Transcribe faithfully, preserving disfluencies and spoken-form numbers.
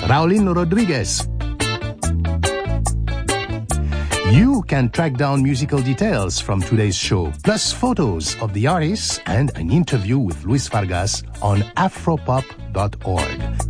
Raulino Rodriguez. You can track down musical details from today's show, plus photos of the artists and an interview with Luis Vargas on afropop dot org.